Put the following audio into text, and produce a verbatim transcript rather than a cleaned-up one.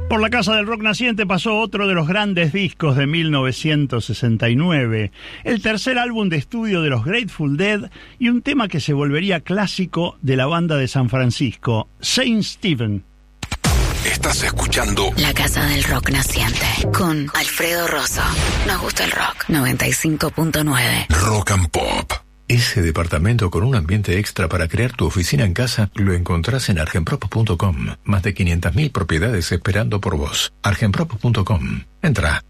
Por la Casa del Rock Naciente pasó otro de los grandes discos de mil novecientos sesenta y nueve, el tercer álbum de estudio de los Grateful Dead y un tema que se volvería clásico de la banda de San Francisco, Saint Stephen. Estás escuchando La Casa del Rock Naciente con Alfredo Rosso. Nos gusta el rock. noventa y cinco punto nueve. Rock and Pop. Ese departamento con un ambiente extra para crear tu oficina en casa lo encontrás en argenprop punto com. Más de quinientas mil propiedades esperando por vos. argenprop punto com. Entra.